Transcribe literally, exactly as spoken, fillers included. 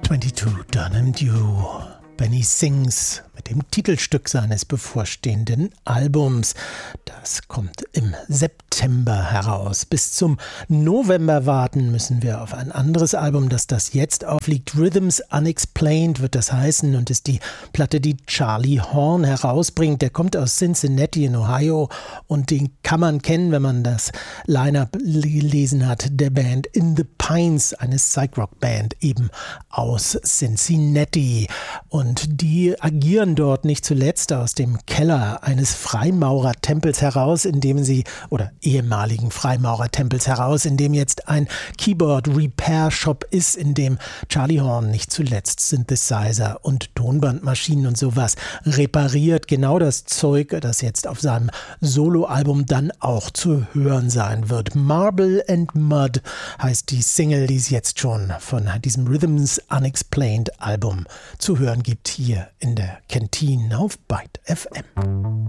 zweiundzwanzig Durham Dew. Benny sings mit dem Titelstück seines bevorstehenden Albums. Das kommt im September heraus. Bis zum November warten müssen wir auf ein anderes Album, das das jetzt aufliegt. Rhythms Unexplained wird das heißen und ist die Platte, die Charlie Horn herausbringt. Der kommt aus Cincinnati in Ohio und den kann man kennen, wenn man das Line-Up gelesen hat, der Band In the Pines, eine Psych-Rock-Band eben aus Cincinnati. Und die agieren dort nicht zuletzt aus dem Keller eines Freimaurertempels heraus, in dem sie, oder ehemaligen Freimaurertempels heraus, in dem jetzt ein Keyboard-Repair-Shop ist, in dem Charlie Horn nicht zuletzt Synthesizer und Tonbandmaschinen und sowas repariert. Genau das Zeug, das jetzt auf seinem Soloalbum dann auch zu hören sein wird. Marble and Mud heißt die Single, die es jetzt schon von diesem Rhythms Unexplained Album zu hören gibt, hier in der Kantine auf Byte F M.